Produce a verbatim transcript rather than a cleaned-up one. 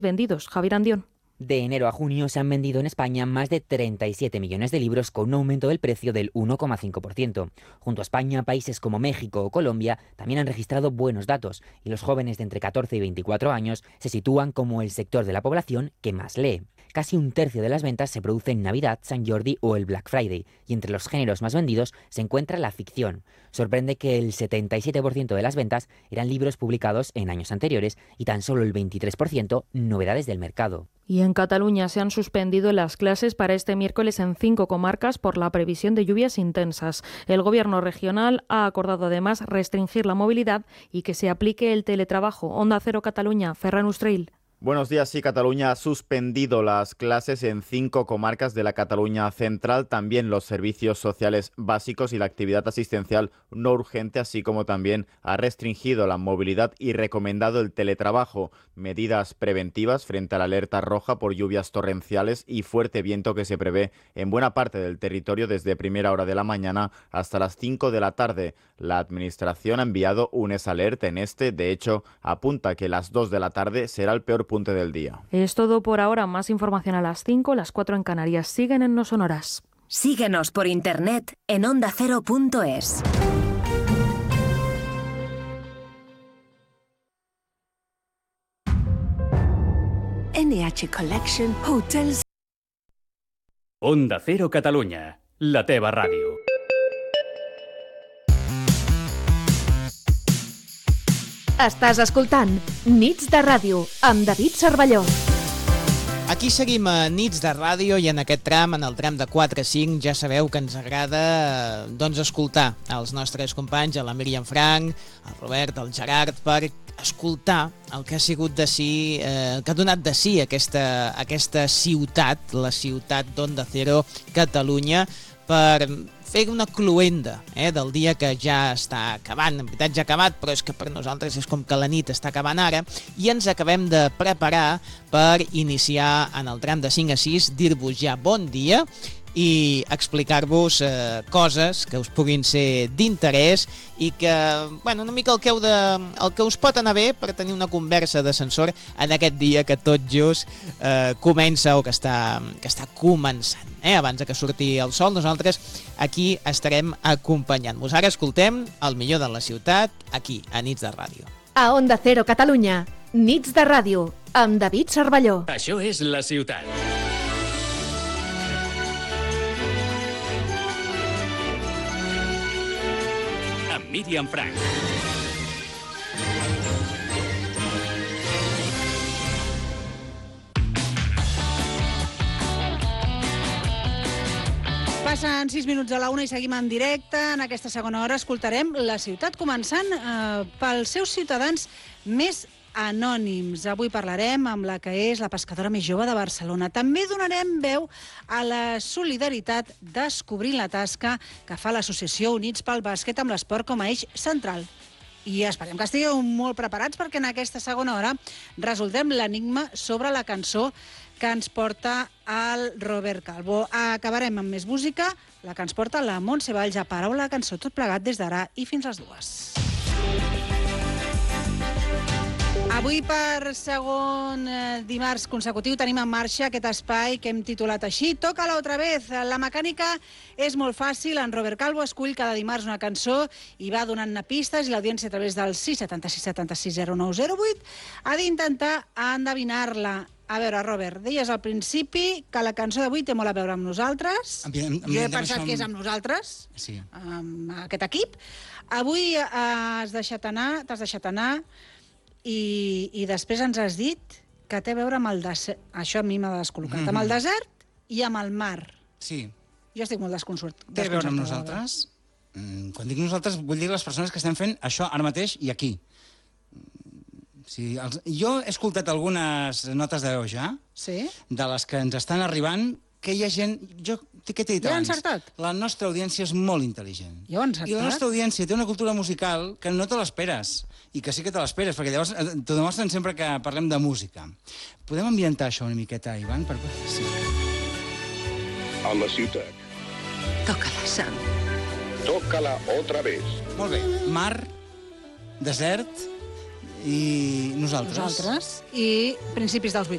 vendidos. Javier Andión. De enero a junio se han vendido en España más de treinta y siete millones de libros con un aumento del precio del uno coma cinco por ciento. Junto a España, países como México o Colombia también han registrado buenos datos y los jóvenes de entre catorce y veinticuatro años se sitúan como el sector de la población que más lee. Casi un tercio de las ventas se produce en Navidad, San Jordi o el Black Friday, y entre los géneros más vendidos se encuentra la ficción. Sorprende que el setenta y siete por ciento de las ventas eran libros publicados en años anteriores y tan solo el veintitrés por ciento novedades del mercado. Y en Cataluña se han suspendido las clases para este miércoles en cinco comarcas por la previsión de lluvias intensas. El Gobierno regional ha acordado además restringir la movilidad y que se aplique el teletrabajo. Onda Cero Cataluña, Ferran Ustrell. Buenos días. Sí, Cataluña ha suspendido las clases en cinco comarcas de la Cataluña central, también los servicios sociales básicos y la actividad asistencial no urgente, así como también ha restringido la movilidad y recomendado el teletrabajo, medidas preventivas frente a la alerta roja por lluvias torrenciales y fuerte viento que se prevé en buena parte del territorio desde primera hora de la mañana hasta las cinco de la tarde. La Administración ha enviado un S-Alert en este, de hecho, apunta que las dos de la tarde será el peor punto del día. Es todo por ahora. Más información a las cinco, las cuatro en Canarias. Siguen en No Sonoras. Síguenos por internet en onda cero punto es. N H Collection Hotels. Onda Cero Catalunya, la teva ràdio. Estàs escoltant Nits de Ràdio amb David Cervelló. Aquí seguim a Nits de Ràdio i en aquest tram, en el tram de quatre a cinc, ja sabeu que ens agrada doncs, escoltar els nostres companys, a la Míriam Frank, el Robert, el Gerard, per escoltar el que ha sigut de si, eh, que ha donat de si aquesta, aquesta ciutat, la ciutat d'Onda Cero Catalunya, per fer una cluenda eh, del dia que ja està acabant. En veritat ja ha acabat, però és que per nosaltres és com que la nit està acabant ara i ens acabem de preparar per iniciar en el tram de cinc a sis, dir-vos ja bon dia i explicar-vos eh, coses que us puguin ser d'interès i que, bueno, una mica el que, heu de, el que us pot anar bé per tenir una conversa d'ascensor en aquest dia que tot just eh, comença o que està, que està començant. Eh? Abans de que surti el sol, nosaltres aquí estarem acompanyant-vos. Ara escoltem el millor de la ciutat aquí, a Nits de Ràdio. A Onda Cero Catalunya, Nits de Ràdio, amb David Cervelló. Això és la ciutat. Amb Míriam Frank. Passen sis minuts de la una i seguim en directe. En aquesta segona hora escoltarem la ciutat, començant eh, pels seus ciutadans més anònims. Avui parlarem amb la que és la pescadora més jove de Barcelona. També donarem veu a la solidaritat descobrint la tasca que fa l'associació Units pel Bàsquet amb l'esport com a eix central. I esperem que estigueu molt preparats perquè en aquesta segona hora resoldrem l'enigma sobre la cançó que ens porta el Robert Calvo. Acabarem amb més música, la que ens porta la Montse Valls a Paraula la cançó, tot plegat des d'ara i fins les dues. Avui, per segon dimarts consecutiu, tenim en marxa aquest espai que hem titulat així, Tócala otra vez. La mecànica és molt fàcil. En Robert Calvo escull cada dimarts una cançó i va donant-ne pistes i l'audiència a través del sis setanta sis setanta sis zero nou zero vuit ha d'intentar endevinar-la. A veure, Robert, deies al principi que la cançó d'avui té molt a veure amb nosaltres. Ambient, jo he pensat que és amb nosaltres, sí. amb aquest equip. Avui has deixat anar, t'has deixat anar i, i després ens has dit que té a veure amb el desert. Això a mi m'ha descol·locat. Mm-hmm. Amb el desert i amb el mar. Sí. Jo estic molt desconcert. Té a veure amb nosaltres? Mm, quan dic nosaltres, vull dir les persones que estem fent això ara mateix i aquí. Sí, els, jo he escoltat algunes notes de veu ja, sí? De les que ens estan arribant, que hi ha gent... Jo, què t'he dit ja abans? Ja encertat? La nostra audiència és molt intel·ligent. Jo he encertat? I la nostra audiència té una cultura musical que no te l'esperes, i que sí que te l'esperes, perquè llavors t'ho demostren sempre que parlem de música. Podem ambientar això una miqueta, Ivan? Per... Sí. A la ciutat. Tócala, Sam. Tócala otra vez. Molt bé. Mar, desert... i nosaltres. Nosaltres. I principis dels vuitanta.